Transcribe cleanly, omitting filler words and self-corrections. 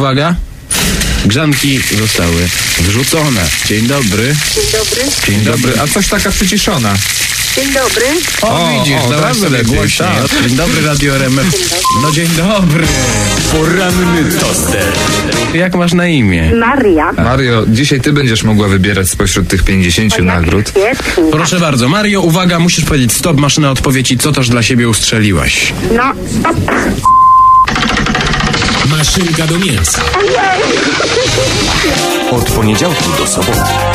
uwaga. Grzanki zostały wrzucone. Dzień dobry. Dzień dobry. Dzień dobry. A coś taka przyciszona. Dzień dobry. O, widzisz, od dałaś razu sobie lepiej, głośniej. tak. Dzień dobry, Radio RMF. No dzień dobry. Poranny toster. Jak masz na imię? Maria. Mario, dzisiaj ty będziesz mogła wybierać spośród tych 50 nagród. Świetnie. Proszę bardzo, Mario, uwaga, musisz powiedzieć stop, maszyna odpowie ci, co też dla siebie ustrzeliłaś. No, stop. Maszynka do mięsa. Ojej. Od poniedziałku do soboty.